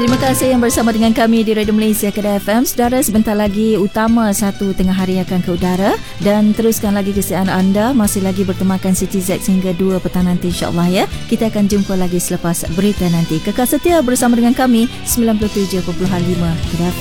Terima kasih yang bersama dengan kami di Radio Malaysia Kedah FM. Saudara, sebentar lagi Utama 1 tengah hari akan ke udara, dan teruskan lagi kesetiaan anda. Masih lagi bertemakan Siti Z hingga 2 petang nanti, insyaAllah ya. Kita akan jumpa lagi selepas berita nanti. Kekal setia bersama dengan kami 97.5 Kedah FM.